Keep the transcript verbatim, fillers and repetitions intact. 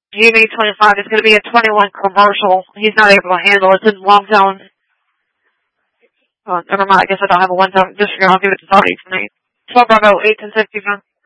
G M E twenty-five is going to be a twenty-one commercial. He's not able to handle it. It's in one zone. Oh, never mind. I guess I don't have a one zone. Disregard. I'll give it to Saudi tonight. twelve Bravo, eight ten sixty-five.